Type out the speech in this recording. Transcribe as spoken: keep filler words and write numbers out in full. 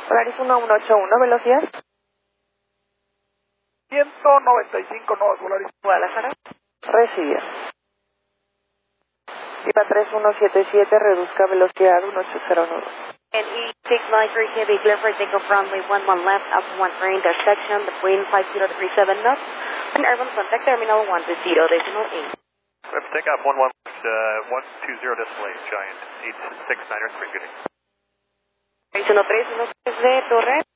Polaris uno uno ocho uno, velocidad. ciento noventa y cinco knots, Polaris. Guadalajara. Recibido. Viva tres uno siete siete, reduzca velocidad uno ocho cero nueve. And E six nine three heavy clear for takeoff runway one one left, up one three intersection between five zero three seven knots, and urban contact terminal one two zero decimal eight. Rep takeoff one one left, uh, one two zero decimal eight, Giant eight six niner three, good. seis uno tres uno tres de Torre.